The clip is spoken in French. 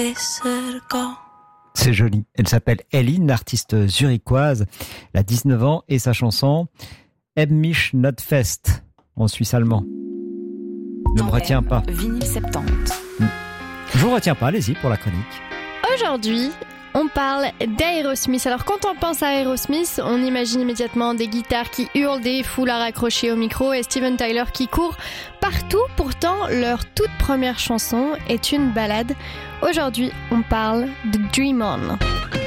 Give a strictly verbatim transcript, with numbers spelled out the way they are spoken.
C'est joli. Elle s'appelle Ellie, une artiste zurichoise. Elle a dix-neuf ans et sa chanson Heb mich not fest en suisse allemand. Ne me retiens pas. Vinyle soixante-dix. Je vous retiens pas, allez-y pour la chronique. Aujourd'hui, on parle d'Aerosmith. Alors quand on pense à Aerosmith, on imagine immédiatement des guitares qui hurlent, des foulards accrochés au micro et Steven Tyler qui court partout. Pourtant, leur toute première chanson est une ballade. Aujourd'hui, on parle de Dream On.